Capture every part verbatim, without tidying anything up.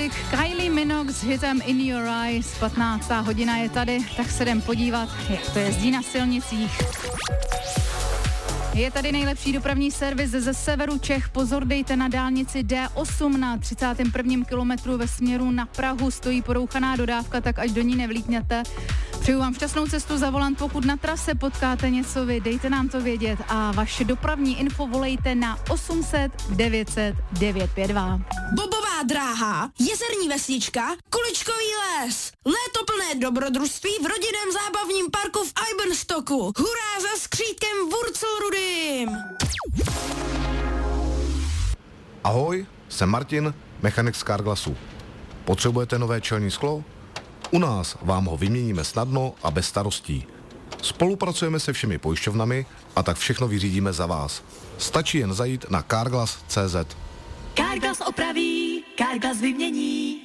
Music, Kylie Minogue s hitem In Your Eyes, patnáctá hodina je tady, tak se jdem podívat, jak to jezdí na silnicích. Je tady nejlepší dopravní servis ze severu Čech. Pozor, dejte na dálnici D osm na třicátém prvním kilometru ve směru na Prahu. Stojí porouchaná dodávka, tak ať do ní nevlítněte. Přeju vám šťastnou cestu za volant. Pokud na trase potkáte něco vy, dejte nám to vědět a vaše dopravní info volejte na osm set devět set devět pět dva. Bobová dráha, jezerní vesnička, Kuličkový les. Léto plné dobrodružství v rodinném zábavním parku v Eibenstocku. Hurá za skřítkem Wurzelrudym! Ahoj, jsem Martin, mechanik z Carglassu. Potřebujete nové čelní sklo? U nás vám ho vyměníme snadno a bez starostí. Spolupracujeme se všemi pojišťovnami a tak všechno vyřídíme za vás. Stačí jen zajít na carglass tečka cé zet. Carglass opraví, Carglass vymění.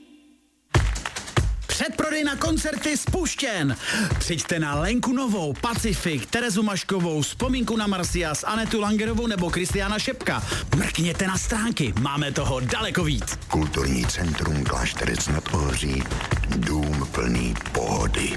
Předprodej na koncerty spuštěn. Přijďte na Lenku Novou, Pacifik, Terezu Maškovou, Vzpomínku na Marcias, Anetu Langerovou nebo Kristiána Šepka. Mrkněte na stránky, máme toho daleko víc. Kulturní centrum Klášterec nad Ohří, dům plný pohody.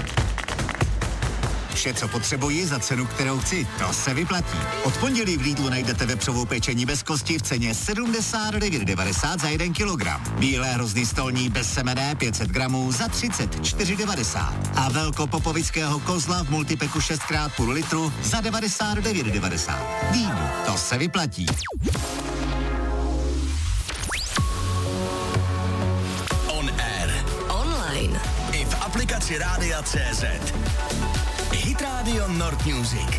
Vše, co potřebuji za cenu, kterou chci, to se vyplatí. Od pondělí v Lidlu najdete vepřovou pečení bez kosti v ceně sedmdesát devět devadesát za jeden kilogram. Bílé hrozny stolní bez semene pět set gramů za třicet čtyři devadesát. A velkopopovického kozla v multipeku šest krát půl litru za devadesát devět devadesát. Vím, to se vyplatí. On air. Online. I v aplikaci Rádia tečka cé zet. Hit Radio Nord Music.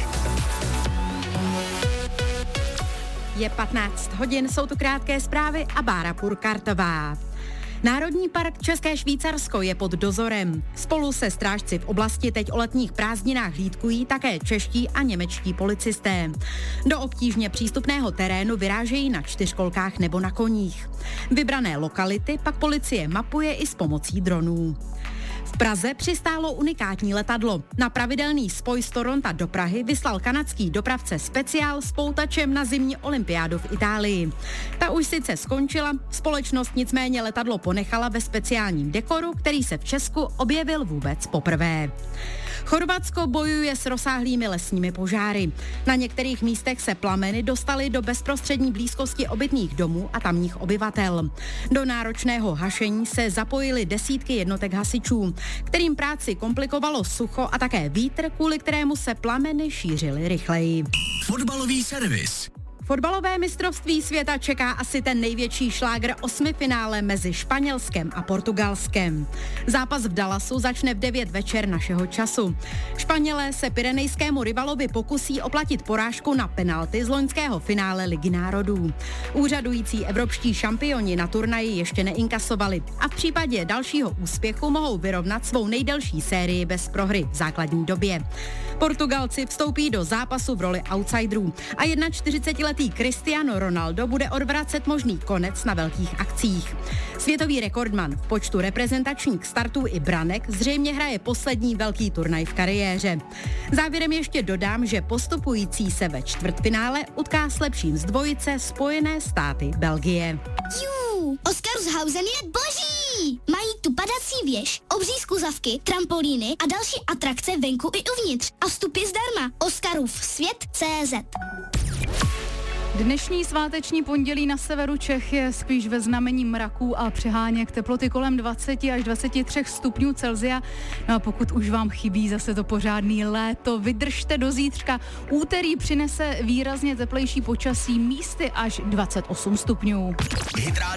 Je patnáct hodin, jsou tu krátké zprávy a Bára Purkartová. Národní park České Švýcarsko je pod dozorem. Spolu se strážci v oblasti teď o letních prázdninách hlídkují také čeští a němečtí policisté. Do obtížně přístupného terénu vyrážejí na čtyřkolkách nebo na koních. Vybrané lokality pak policie mapuje i s pomocí dronů. V Praze přistálo unikátní letadlo. Na pravidelný spoj z Toronta do Prahy vyslal kanadský dopravce speciál s poutačem na zimní olympiádu v Itálii. Ta už sice skončila, společnost nicméně letadlo ponechala ve speciálním dekoru, který se v Česku objevil vůbec poprvé. Chorvatsko bojuje s rozsáhlými lesními požáry. Na některých místech se plameny dostaly do bezprostřední blízkosti obytných domů a tamních obyvatel. Do náročného hašení se zapojily desítky jednotek hasičů, kterým práci komplikovalo sucho a také vítr, kvůli kterému se plameny šířily rychleji. Fotbalový servis. Fotbalové mistrovství světa čeká asi ten největší šlágr osmifinále mezi Španělskem a Portugalskem. Zápas v Dallasu začne v devět večer našeho času. Španělé se pyrenejskému rivalovi pokusí oplatit porážku na penalty z loňského finále Ligy národů. Úřadující evropští šampioni na turnaji ještě neinkasovali a v případě dalšího úspěchu mohou vyrovnat svou nejdelší sérii bez prohry v základní době. Portugalci vstoupí do zápasu v roli outsiderů a čtyřicetiletý Cristiano Ronaldo bude odvracet možný konec na velkých akcích. Světový rekordman v počtu reprezentačních startů i branek zřejmě hraje poslední velký turnaj v kariéře. Závěrem ještě dodám, že postupující se ve čtvrtfinále utká s lepším z dvojice Spojené státy Belgie. Jú, Oscarshausen je boží! Mají tu padací věž, obří skluzavky, trampolíny a další atrakce venku i uvnitř. A vstupy zdarma. Oscarův svět tečka cé zet. Dnešní sváteční pondělí na severu Čech je spíš ve znamení mraků a přeháněk, teploty kolem dvacet až dvacet tři stupňů Celsia. No a pokud už vám chybí zase to pořádný léto, vydržte do zítřka. Úterý přinese výrazně teplejší počasí, místy až dvacet osm stupňů. Hit